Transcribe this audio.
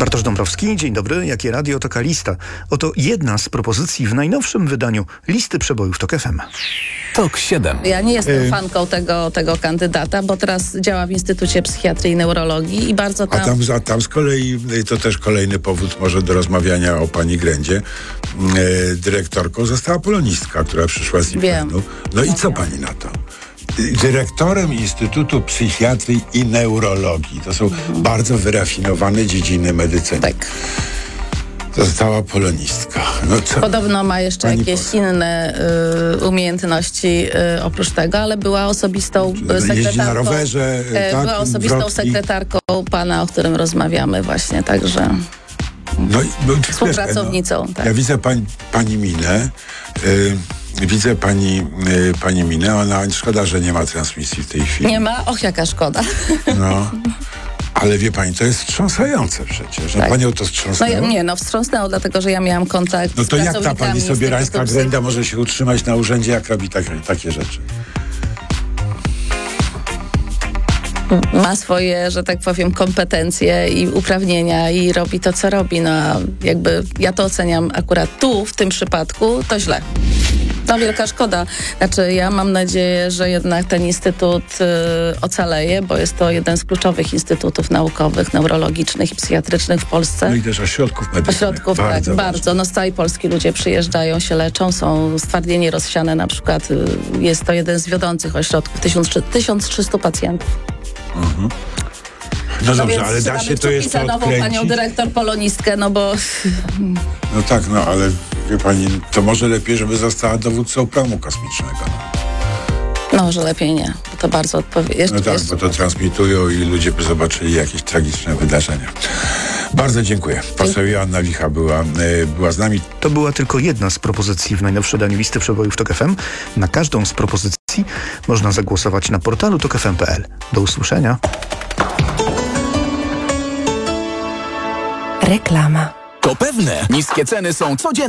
Bartosz Dąbrowski, dzień dobry. Jakie radio, taka lista. Oto jedna z propozycji w najnowszym wydaniu listy przebojów TOK FM. TOK 7. Ja nie jestem fanką tego kandydata, bo teraz działa w Instytucie Psychiatrii i Neurologii i bardzo tam... A tam z kolei, to też kolejny powód może do rozmawiania o pani Grędzie, dyrektorką została polonistka, która przyszła z IPN-u. No i co pani na to? Dyrektorem Instytutu Psychiatrii i Neurologii. To są bardzo wyrafinowane dziedziny medycyny. Tak. Została polonistka. No co? Podobno ma jeszcze Pani jakieś poseł. inne umiejętności oprócz tego, ale była osobistą sekretarką. Jeździ na rowerze, tak? Była osobistą wrotki. sekretarką pana, o którym rozmawiamy właśnie, także No, współpracownicą. No, tak. ja widzę pani minę. Widzę pani minę. Ona szkoda, że nie ma transmisji w tej chwili. Nie ma? Och, jaka szkoda. No. Ale wie pani, to jest wstrząsające przecież. Tak. Panią to wstrząsnęło? Wstrząsnęło, dlatego że ja miałam kontakt No z to jak ta pracownikami pani sobierańska Instytutu Grenda może się utrzymać na urzędzie, jak robi takie rzeczy? ma swoje, że tak powiem, kompetencje i uprawnienia i robi to, co robi. No a jakby ja to oceniam akurat tu, w tym przypadku, to źle. No wielka szkoda. Znaczy ja mam nadzieję, że jednak ten instytut ocaleje, bo jest to jeden z kluczowych instytutów naukowych, neurologicznych i psychiatrycznych w Polsce. No i też ośrodków medycznych. Ośrodków, bardzo. No z całej Polski ludzie przyjeżdżają, się leczą, są stwardnienie rozsiane na przykład. Jest to jeden z wiodących ośrodków, 1300 pacjentów. Mhm. No dobrze, więc ale da się to jeszcze za nową odkręcić? panią dyrektor polonistkę, no bo... No tak, no ale wie pani, to może lepiej, żeby została dowódcą promu kosmicznego. No, że lepiej nie. To bardzo odpowiedź. No tak, bo to transmitują i ludzie by zobaczyli jakieś tragiczne wydarzenia. Bardzo dziękuję. Poseł Joanna Wicha była z nami. To była tylko jedna z propozycji w najnowszym wydaniu listy przebojów TOK FM. Na każdą z propozycji można zagłosować na portalu tokfm.pl. Do usłyszenia. Reklama. To pewne, niskie ceny są codzienne.